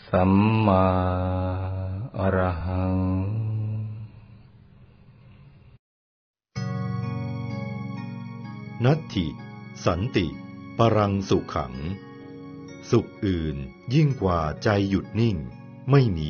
สัมมาอรหังนัตถิสันติปรังสุขังสุขอื่นยิ่งกว่าใจหยุดนิ่งไม่มี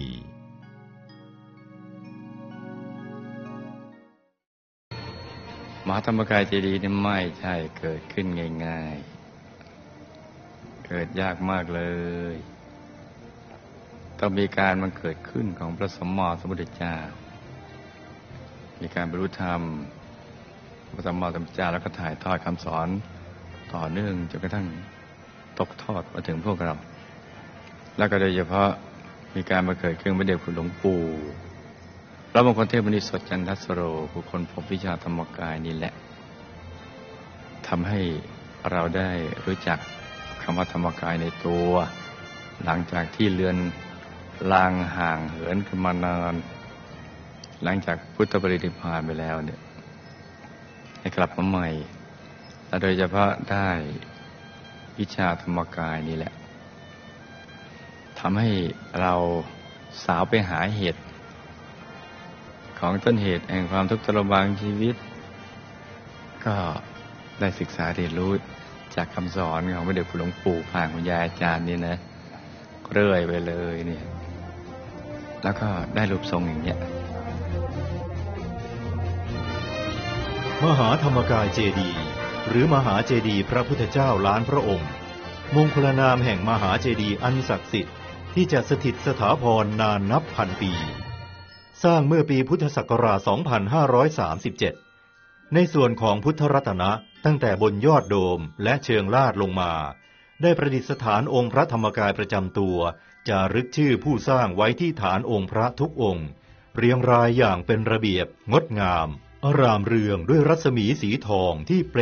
มหาธรรมกายเจดีย์นี่ไม่ใช่เกิดขึ้นง่ายๆเกิดยากมากเลยต้องมีการมันเกิดขึ้นของพระสัมมาสัมพุทธเจ้ามีการบรรลุธรรมพระสัมมาสัมพุทธเจ้าแล้วก็ถ่ายทอดคำสอนต่อเนื่องจนกระทั่งตกทอดมาถึงพวกเราแล้วก็โดยเฉพาะมีการมาเกิดขึ้นพระเดชคุณหลวงปู่พระมงคลเทพมุนีสดจันทสโรผู้คนพบวิชาธรรมกายนี่แหละทำให้เราได้รู้จักคำว่าธรรมกายในตัวหลังจากที่เลือนลางห่างเหินกันมานานหลังจากพุทธปรินิพพานไปแล้วเนี่ยให้กลับมาใหม่และโดยเฉพาะได้วิชาธรรมกายนี่แหละทำให้เราสาวไปหาเหตุของต้นเหตุแห่งความทุกข์ทรมานชีวิตก็ได้ศึกษาเรียนรู้จากคำสอนของพระเดชคุณหลวงปู่ผ่านคุณยายอาจารย์นี่นะเรื่อยไปเลยเนี่ยแล้วก็ได้รูปทรงอย่างเนี้ยมหาธรรมกายเจดีย์หรือมหาเจดีย์พระพุทธเจ้าล้านพระองค์มงคลนามแห่งมหาเจดีย์อันศักดิ์สิทธิ์ที่จะสถิตสถาพรนานนับพันปีสร้างเมื่อปีพุทธศักราช 2537 ในส่วนของพุทธรัตนะตั้งแต่บนยอดโดมและเชิงลาดลงมาได้ประดิษฐานองค์พระธรรมกายประจำตัวจารึกชื่อผู้สร้างไว้ที่ฐานองค์พระทุกองค์เรียงรายอย่างเป็นระเบียบงดงามอร่ามเรืองด้วยรัศมีสีทองที่